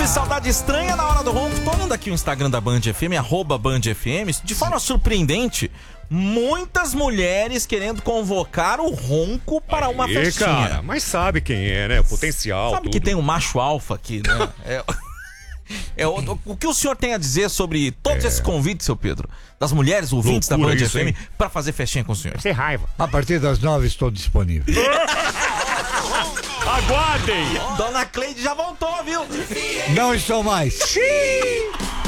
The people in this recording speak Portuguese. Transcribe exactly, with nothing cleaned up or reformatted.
de saudade estranha na hora do ronco. Tô olhando aqui o Instagram da Band F M, arroba Band F M. De forma surpreendente, muitas mulheres querendo convocar o ronco para uma Aí, festinha. cara, mas sabe quem é, né? O potencial. Sabe tudo. que tem um macho alfa aqui, né? É, é, o, o que o senhor tem a dizer sobre todos é. esses convites, seu Pedro? Das mulheres ouvintes Loucura da Band isso, F M para fazer festinha com o senhor? Sem raiva. A partir das nove estou disponível. Aguardem! Dona Cleide já voltou, viu? Não estou mais.